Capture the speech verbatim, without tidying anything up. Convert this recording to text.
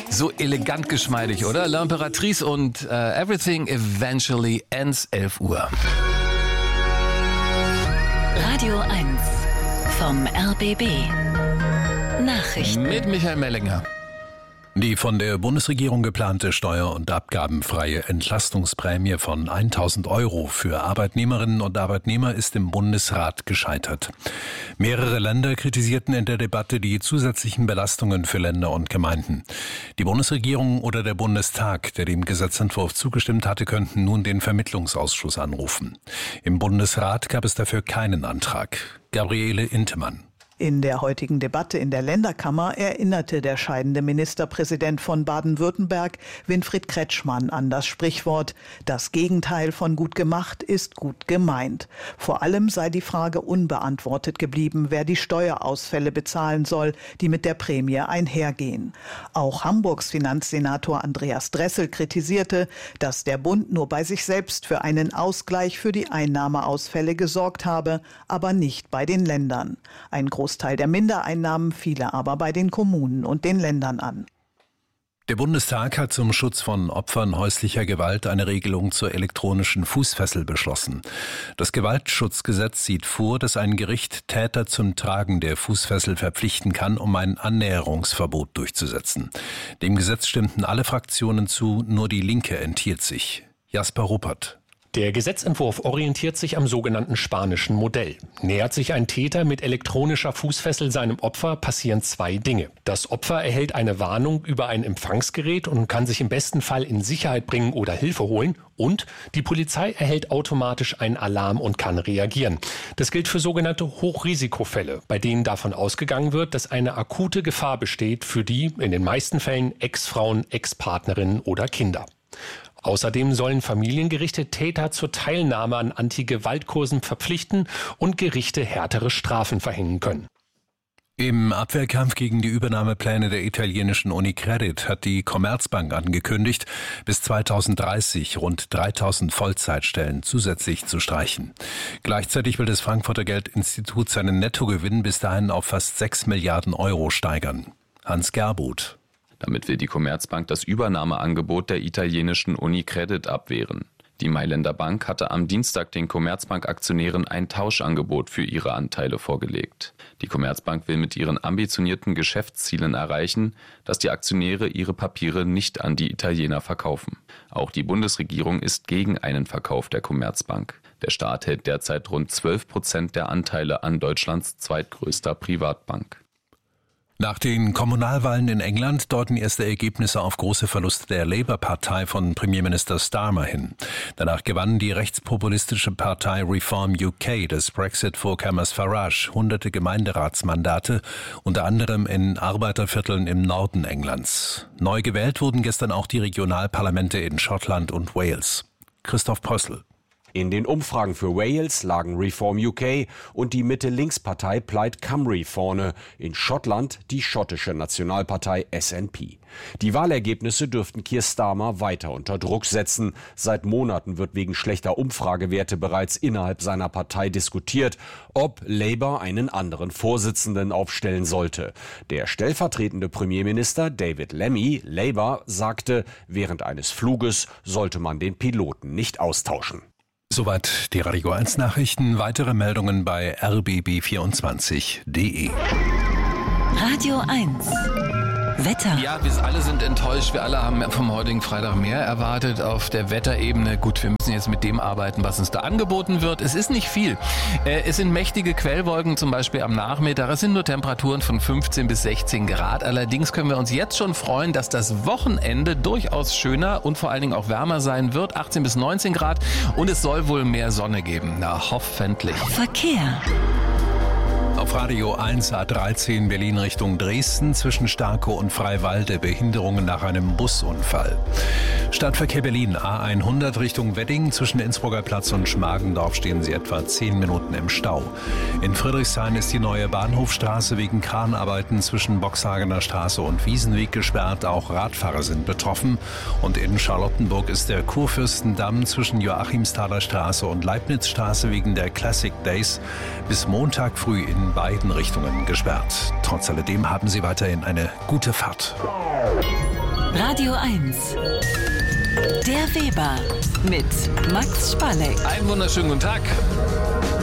So elegant geschmeidig, oder? L'Impératrice und uh, Everything Eventually Ends, elf Uhr. Radio eins vom R B B. Nachrichten. Mit Michael Mellinger. Die von der Bundesregierung geplante steuer- und abgabenfreie Entlastungsprämie von tausend Euro für Arbeitnehmerinnen und Arbeitnehmer ist im Bundesrat gescheitert. Mehrere Länder kritisierten in der Debatte die zusätzlichen Belastungen für Länder und Gemeinden. Die Bundesregierung oder der Bundestag, der dem Gesetzentwurf zugestimmt hatte, könnten nun den Vermittlungsausschuss anrufen. Im Bundesrat gab es dafür keinen Antrag. Gabriele Intemann. In der heutigen Debatte in der Länderkammer erinnerte der scheidende Ministerpräsident von Baden-Württemberg, Winfried Kretschmann, an das Sprichwort: Das Gegenteil von gut gemacht ist gut gemeint. Vor allem sei die Frage unbeantwortet geblieben, wer die Steuerausfälle bezahlen soll, die mit der Prämie einhergehen. Auch Hamburgs Finanzsenator Andreas Dressel kritisierte, dass der Bund nur bei sich selbst für einen Ausgleich für die Einnahmeausfälle gesorgt habe, aber nicht bei den Ländern. Ein Großteil der Mindereinnahmen fiele aber bei den Kommunen und den Ländern an. Der Bundestag hat zum Schutz von Opfern häuslicher Gewalt eine Regelung zur elektronischen Fußfessel beschlossen. Das Gewaltschutzgesetz sieht vor, dass ein Gericht Täter zum Tragen der Fußfessel verpflichten kann, um ein Annäherungsverbot durchzusetzen. Dem Gesetz stimmten alle Fraktionen zu, nur die Linke enthielt sich. Jasper Ruppert. Der Gesetzentwurf orientiert sich am sogenannten spanischen Modell. Nähert sich ein Täter mit elektronischer Fußfessel seinem Opfer, passieren zwei Dinge. Das Opfer erhält eine Warnung über ein Empfangsgerät und kann sich im besten Fall in Sicherheit bringen oder Hilfe holen. Und die Polizei erhält automatisch einen Alarm und kann reagieren. Das gilt für sogenannte Hochrisikofälle, bei denen davon ausgegangen wird, dass eine akute Gefahr besteht für die, in den meisten Fällen, Ex-Frauen, Ex-Partnerinnen oder Kinder. Außerdem sollen Familiengerichte Täter zur Teilnahme an Anti-Gewalt-Kursen verpflichten und Gerichte härtere Strafen verhängen können. Im Abwehrkampf gegen die Übernahmepläne der italienischen Unicredit hat die Commerzbank angekündigt, bis zweitausenddreißig rund dreitausend Vollzeitstellen zusätzlich zu streichen. Gleichzeitig will das Frankfurter Geldinstitut seinen Nettogewinn bis dahin auf fast sechs Milliarden Euro steigern. Hans Gerbuth. Damit will die Commerzbank das Übernahmeangebot der italienischen Unicredit abwehren. Die Mailänder Bank hatte am Dienstag den Commerzbank-Aktionären ein Tauschangebot für ihre Anteile vorgelegt. Die Commerzbank will mit ihren ambitionierten Geschäftszielen erreichen, dass die Aktionäre ihre Papiere nicht an die Italiener verkaufen. Auch die Bundesregierung ist gegen einen Verkauf der Commerzbank. Der Staat hält derzeit rund zwölf Prozent der Anteile an Deutschlands zweitgrößter Privatbank. Nach den Kommunalwahlen in England deuten erste Ergebnisse auf große Verluste der Labour-Partei von Premierminister Starmer hin. Danach gewann die rechtspopulistische Partei Reform U K des Brexit-Vorkämmers Farage hunderte Gemeinderatsmandate, unter anderem in Arbeitervierteln im Norden Englands. Neu gewählt wurden gestern auch die Regionalparlamente in Schottland und Wales. Christoph Pössl. In den Umfragen für Wales lagen Reform U K und die Mitte-Links-Partei Plaid Cymru vorne, in Schottland die schottische Nationalpartei S N P. Die Wahlergebnisse dürften Keir Starmer weiter unter Druck setzen. Seit Monaten wird wegen schlechter Umfragewerte bereits innerhalb seiner Partei diskutiert, ob Labour einen anderen Vorsitzenden aufstellen sollte. Der stellvertretende Premierminister David Lammy, Labour, sagte, während eines Fluges sollte man den Piloten nicht austauschen. Soweit die Radio eins Nachrichten. Weitere Meldungen bei r b b vierundzwanzig punkt d e. Radio eins. Wetter. Ja, wir alle sind enttäuscht. Wir alle haben vom heutigen Freitag mehr erwartet auf der Wetterebene. Gut, wir müssen jetzt mit dem arbeiten, was uns da angeboten wird. Es ist nicht viel. Äh, es sind mächtige Quellwolken, zum Beispiel am Nachmittag. Es sind nur Temperaturen von fünfzehn bis sechzehn Grad. Allerdings können wir uns jetzt schon freuen, dass das Wochenende durchaus schöner und vor allen Dingen auch wärmer sein wird. achtzehn bis neunzehn Grad. Und es soll wohl mehr Sonne geben. Na, hoffentlich. Verkehr. Auf Radio eins A dreizehn Berlin Richtung Dresden zwischen Starkow und Freiwalde Behinderungen nach einem Busunfall. Stadtverkehr Berlin A hundert Richtung Wedding zwischen Innsbrucker Platz und Schmargendorf stehen Sie etwa zehn Minuten im Stau. In Friedrichshain ist die neue Bahnhofstraße wegen Kranarbeiten zwischen Boxhagener Straße und Wiesenweg gesperrt. Auch Radfahrer sind betroffen. Und in Charlottenburg ist der Kurfürstendamm zwischen Joachimsthaler Straße und Leibnizstraße wegen der Classic Days bis Montag früh in beiden Richtungen gesperrt. Trotz alledem haben Sie weiterhin eine gute Fahrt. Radio eins. Der Weber mit Max Spalleck. Einen wunderschönen guten Tag.